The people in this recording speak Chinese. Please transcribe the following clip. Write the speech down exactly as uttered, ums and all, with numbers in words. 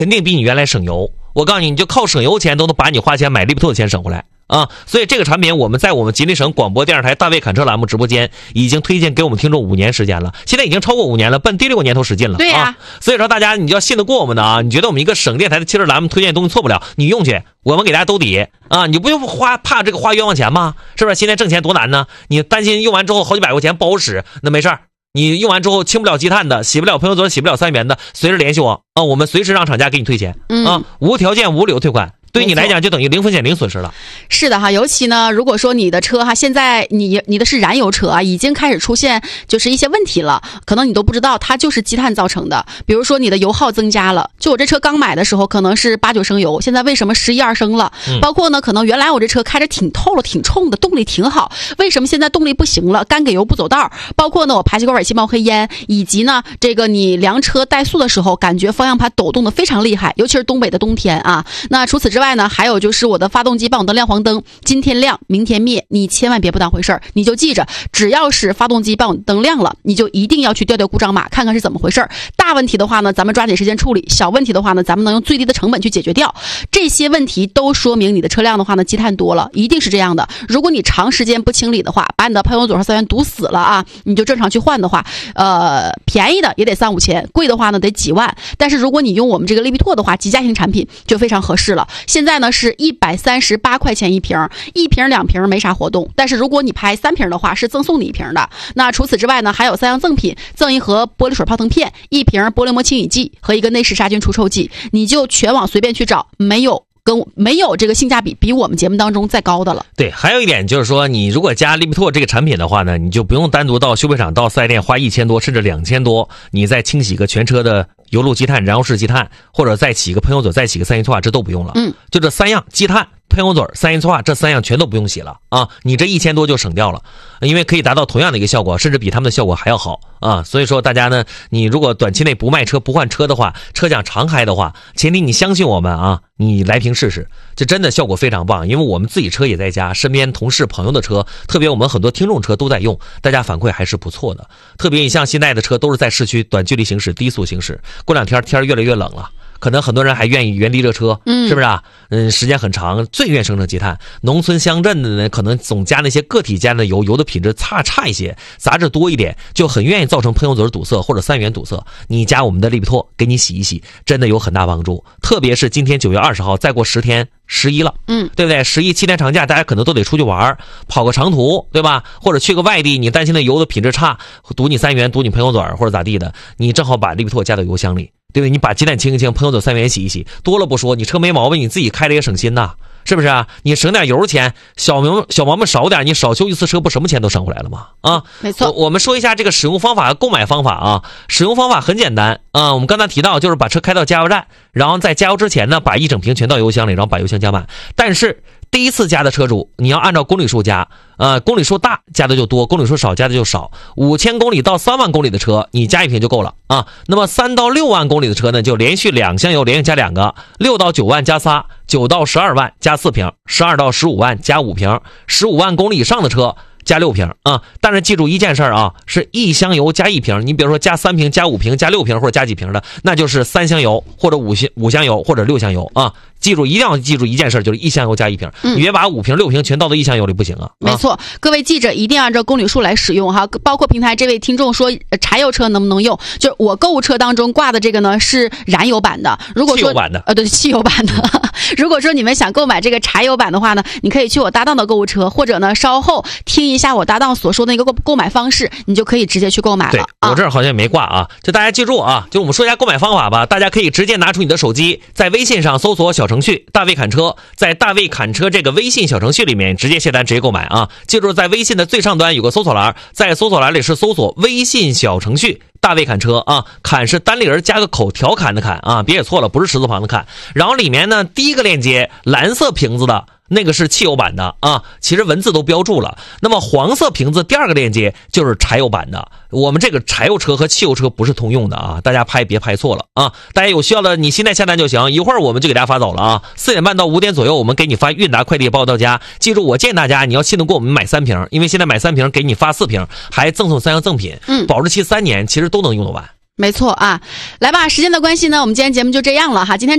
肯定比你原来省油。我告诉你，你就靠省油钱都能把你花钱买利比特的钱省回来啊！所以这个产品我们在我们吉林省广播电视台大卫侃车栏目直播间已经推荐给我们听众五年时间了，现在已经超过五年了，奔第六个年头使劲了。 对呀、啊， 所以说大家你就要信得过我们的啊！你觉得我们一个省电台的汽车栏目推荐东西错不了，你用去，我们给大家兜底啊！你不用花怕这个花冤枉钱吗？是不是？现在挣钱多难呢？你担心用完之后好几百块钱不好使，那没事儿。你用完之后清不了积碳的，洗不了喷油嘴，洗不了三元的，随时联系我啊，我们随时让厂家给你退钱、嗯、啊，无条件无理由退款。对你来讲就等于零风险零损失了。 是的哈，尤其呢，如果说你的车哈，现在你你的是燃油车啊，已经开始出现就是一些问题了，可能你都不知道它就是积碳造成的。比如说你的油耗增加了，就我这车刚买的时候可能是八九升油，现在为什么十一二升了？嗯、包括呢，可能原来我这车开着挺透了、挺冲的，动力挺好，为什么现在动力不行了？干给油不走道。包括呢，我排气管尾气冒黑烟，以及呢，这个你量车怠速的时候，感觉方向盘抖动的非常厉害，尤其是东北的冬天啊。那除此之外呢，还有就是我的发动机帮我灯亮黄灯，今天亮明天灭，你千万别不当回事儿，你就记着，只要是发动机帮我灯亮了，你就一定要去调调故障码，看看是怎么回事儿。大问题的话呢，咱们抓紧时间处理；小问题的话呢，咱们能用最低的成本去解决掉。这些问题都说明你的车辆的话呢，积碳多了，一定是这样的。如果你长时间不清理的话，把你的喷油嘴和三元堵死了啊，你就正常去换的话，呃，便宜的也得三五千，贵的话呢得几万。但是如果你用我们这个利比拓的话，极价型产品就非常合适了。现在呢是一百三十八块钱一瓶，一瓶两瓶没啥活动，但是如果你拍三瓶的话，是赠送你一瓶的。那除此之外呢，还有三样赠品，赠一盒玻璃水泡腾片，一瓶玻璃膜清洗剂和一个内饰杀菌除臭剂。你就全网随便去找，没有跟没有这个性价比比我们节目当中再高的了。 对，还有一点就是说，你如果加利比拓这个产品的话呢，你就不用单独到修配厂、到四 S 店花一千多甚至两千多，你再清洗个全车的油路积碳、燃油室积碳，或者再起个喷油嘴、再起个三元催化，这都不用了。嗯，就这三样，积碳、喷油嘴、三元催化，这三样全都不用洗了啊！你这一千多就省掉了，因为可以达到同样的一个效果，甚至比他们的效果还要好啊！所以说大家呢，你如果短期内不卖车、不换车的话，车想常开的话，前提你相信我们啊，你来瓶试试，这真的效果非常棒。因为我们自己车也在家，身边同事朋友的车，特别我们很多听众车都在用，大家反馈还是不错的。特别你像现在的车都是在市区短距离行驶、低速行驶，过两天天越来越冷了。可能很多人还愿意原地热车，嗯，是不是啊？嗯，时间很长，最愿生成积碳。农村乡镇的呢，可能总加那些个体加的油，油的品质差差一些，杂质多一点，就很愿意造成喷油嘴堵塞或者三元堵塞。你加我们的利比拓，给你洗一洗，真的有很大帮助。特别是今天九月二十号，再过十天。十一了，嗯，对不对？十一七天长假，大家可能都得出去玩，跑个长途，对吧？或者去个外地，你担心那油的品质差，堵你三元，堵你喷油嘴或者咋地的，你正好把利比拓加到油箱里，对不对？你把鸡蛋清一清，喷油嘴三元洗一洗，多了不说，你车没毛病，你自己开了也省心呐。是不是啊？你省点油钱，小毛小毛病少点，你少修一次车，不什么钱都省回来了吗？啊， 没错。 我, 我们说一下这个使用方法、购买方法啊。使用方法很简单啊，我们刚才提到就是把车开到加油站，然后在加油之前呢，把一整瓶全倒油箱里，然后把油箱加满。但是第一次加的车主，你要按照公里数加，呃，公里数大加的就多，公里数少加的就少。五千公里到三万公里的车，你加一瓶就够了啊。那么三到六万公里的车呢，就连续两箱油，连续加两个。六到九万加仨，九到十二万加四瓶，十二到十五万加五瓶，十五万公里以上的车加六瓶啊。但是记住一件事啊，是一箱油加一瓶。你比如说加三瓶、加五瓶、加六瓶或者加几瓶的，那就是三箱油或者五箱五箱油或者六箱油啊。记住，一定要记住一件事，就是一箱油加一瓶，嗯、你别把五瓶六瓶全倒到一箱油里，不行啊！ 没错，各位记者一定要按照公里数来使用哈。包括平台这位听众说柴油车能不能用，就是我购物车当中挂的这个呢是燃油版的，如果说汽油版的， 呃对，汽油版的。嗯、如果说你们想购买这个柴油版的话呢，你可以去我搭档的购物车，或者呢稍后听一下我搭档所说的一个购购买方式，你就可以直接去购买了。 对，我这儿好像也没挂啊，就大家记住啊，就我们说一下购买方法吧。大家可以直接拿出你的手机，在微信上搜索小程序大卫侃车，在大卫侃车这个微信小程序里面直接下单，直接购买啊！记住，在微信的最上端有个搜索栏，在搜索栏里是搜索微信小程序大卫侃车啊，侃是单立人加个口，调侃的侃啊，别写错了，不是石字旁的侃。然后里面呢，第一个链接蓝色瓶子的那个是汽油版的啊，其实文字都标注了。那么黄色瓶子第二个链接就是柴油版的。我们这个柴油车和汽油车不是通用的啊，大家拍别拍错了啊！大家有需要的，你现在下单就行，一会儿我们就给大家发走了啊。四点半到五点左右，我们给你发韵达快递报到家。记住，我建议大家你要信得过我们买三瓶，因为现在买三瓶给你发四瓶，还赠送三样赠品，嗯，保质期三年，其实都能用得完。 没错啊，来吧，时间的关系呢，我们今天节目就这样了哈。今天